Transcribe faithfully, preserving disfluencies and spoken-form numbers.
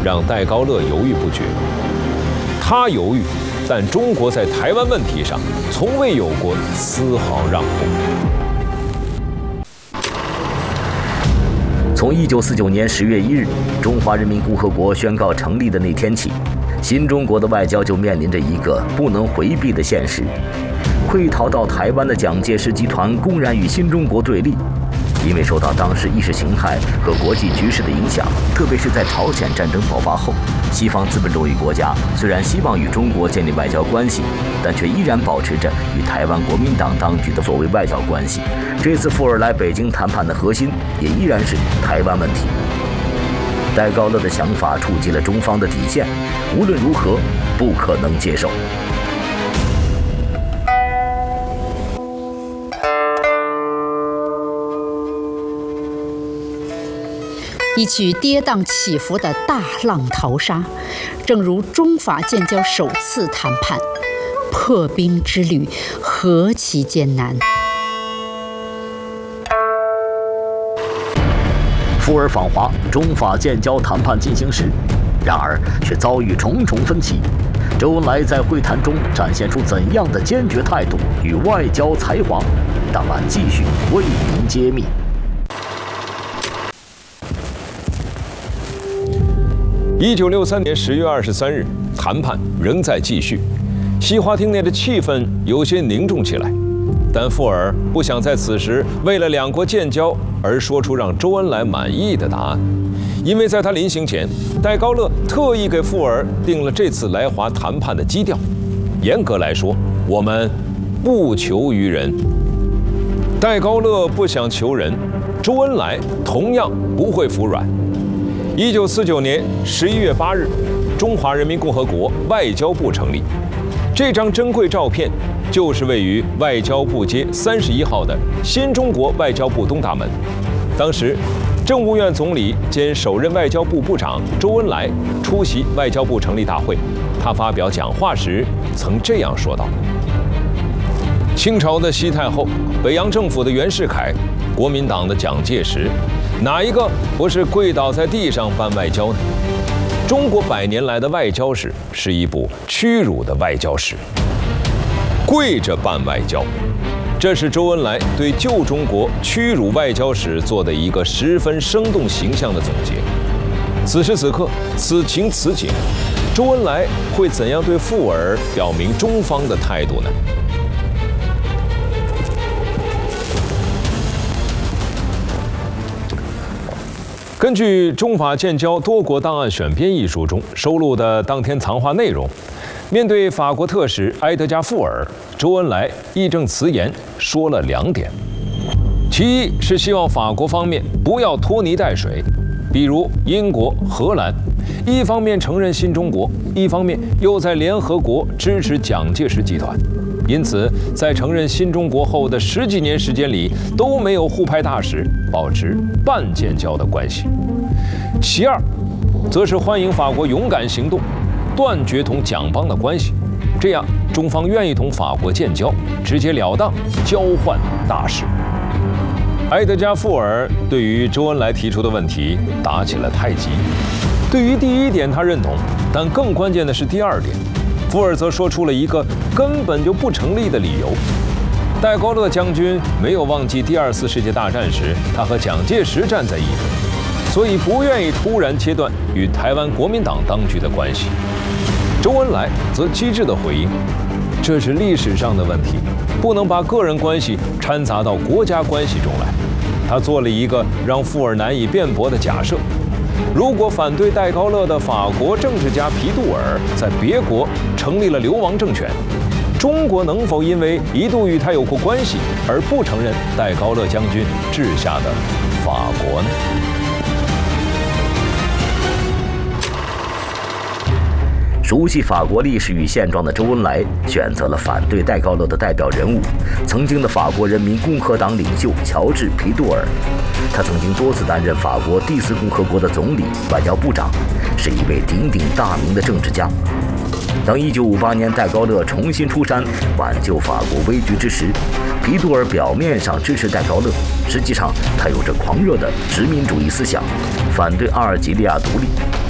让戴高乐犹豫不决。他犹豫，但中国在台湾问题上从未有过丝毫让步。 从一九四九年十月一日，中华人民共和国宣告成立的那天起，新中国的外交就面临着一个不能回避的现实：溃逃到台湾的蒋介石集团公然与新中国对立。因为受到当时意识形态和国际局势的影响，特别是在朝鲜战争爆发后，西方资本主义国家虽然希望与中国建立外交关系，但却依然保持着与台湾国民党当局的所谓外交关系。这次富尔来北京谈判的核心也依然是台湾问题。戴高乐的想法触及了中方的底线，无论如何不可能接受。 一曲跌宕起伏的大浪淘沙，正如中法建交首次谈判，破冰之旅何其艰难。 富尔访华，中法建交谈判进行时，然而却遭遇重重分歧。周恩来在会谈中展现出怎样的坚决态度与外交才华？档案继续为您揭秘。 一九六三年十月二十三日，谈判仍在继续，西花厅内的气氛有些凝重起来。但富尔不想在此时为了两国建交而说出让周恩来满意的答案，因为在他临行前，戴高乐特意给富尔定了这次来华谈判的基调。严格来说，我们不求于人。戴高乐不想求人，周恩来同样不会服软。一九四九年十一月八日，中华人民共和国外交部成立。这张珍贵照片就是位于外交部街三十一号的新中国外交部东大门。当时，政务院总理兼首任外交部部长周恩来出席外交部成立大会。他发表讲话时曾这样说道：“清朝的西太后，北洋政府的袁世凯，国民党的蒋介石，哪一个不是跪倒在地上办外交呢？中国百年来的外交史是一部屈辱的外交史，跪着办外交。”这是周恩来对旧中国屈辱外交史做的一个十分生动形象的总结。此时此刻，此情此景，周恩来会怎样对富尔表明中方的态度呢？根据《中法建交多国档案选编》一书中收录的当天谈话内容，面对法国特使埃德加·富尔，周恩来义正辞严说了两点：其一是希望法国方面不要拖泥带水，比如英国、荷兰，一方面承认新中国，一方面又在联合国支持蒋介石集团。因此，在承认新中国后的十几年时间里，都没有互派大使，保持半建交的关系。其二，则是欢迎法国勇敢行动，断绝同蒋邦的关系，这样中方愿意同法国建交，直截了当交换大使。埃德加·富尔对于周恩来提出的问题打起了太极。对于第一点他认同，但更关键的是第二点。富尔则说出了一个根本就不成立的理由：戴高乐将军没有忘记第二次世界大战时他和蒋介石站在一起，所以不愿意突然切断与台湾国民党当局的关系。周恩来则机智地回应：这是历史上的问题，不能把个人关系掺杂到国家关系中来。他做了一个让富尔难以辩驳的假设：如果反对戴高乐的法国政治家皮杜尔在别国成立了流亡政权，中国能否因为一度与他有过关系而不承认戴高乐将军治下的法国呢？ 熟悉法国历史与现状的周恩来选择了反对戴高乐的代表人物，曾经的法国人民共和党领袖乔治·皮杜尔。他曾经多次担任法国第四共和国的总理、外交部长，是一位鼎鼎大名的政治家。当一九五八年戴高乐重新出山挽救法国危局之时，皮杜尔表面上支持戴高乐，实际上他有着狂热的殖民主义思想，反对阿尔及利亚独立。